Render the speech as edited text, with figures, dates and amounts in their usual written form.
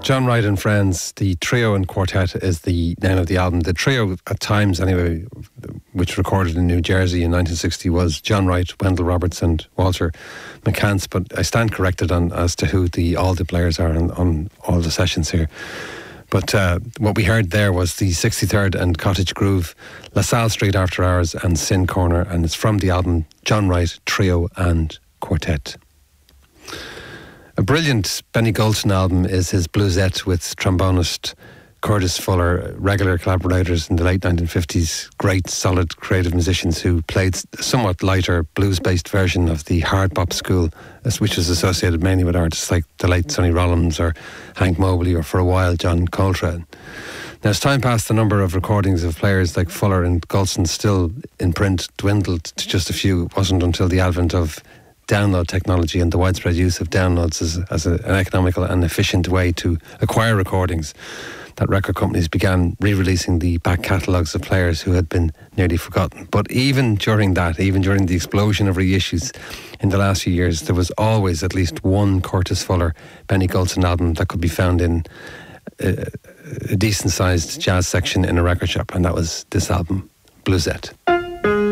John Wright and Friends, the trio and quartet is the name of the album. The trio, at times anyway, which recorded in New Jersey in 1960 was John Wright, Wendell Roberts and Walter McCants, but I stand corrected as to who all the players are on all the sessions here. But what we heard there was the 63rd and Cottage Groove, LaSalle Street After Hours and Sin Corner, and it's from the album John Wright, Trio and Quartet. A brilliant Benny Golson album is his Bluesette with trombonist Curtis Fuller, regular collaborators in the late 1950s, great solid creative musicians who played a somewhat lighter blues-based version of the hard bop school, which was associated mainly with artists like the late Sonny Rollins or Hank Mobley or for a while John Coltrane. Now, as time passed, the number of recordings of players like Fuller and Golson still in print dwindled to just a few. It wasn't until the advent of download technology and the widespread use of downloads as an economical and efficient way to acquire recordings that record companies began re-releasing the back catalogues of players who had been nearly forgotten. But even during the explosion of reissues in the last few years, there was always at least one Curtis Fuller, Benny Golson album that could be found in a decent-sized jazz section in a record shop, and that was this album, Bluesette.